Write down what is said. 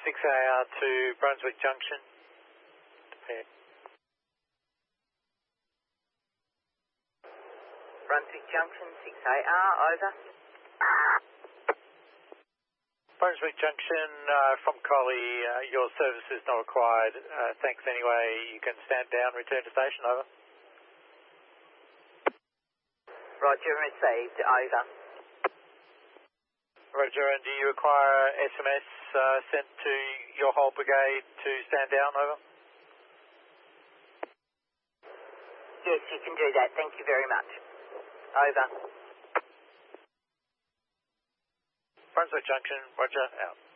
6AR to Brunswick Junction. Yeah. Brunswick Junction, 6AR, over. Brunswick Junction, from Collie, your service is not required. Thanks anyway. You can stand down, return to station, over. Roger, received, over. Roger, and do you require SMS sent to your whole brigade to stand down, over? Yes, you can do that. Thank you very much. Over. Brunswick Junction, Roger, out.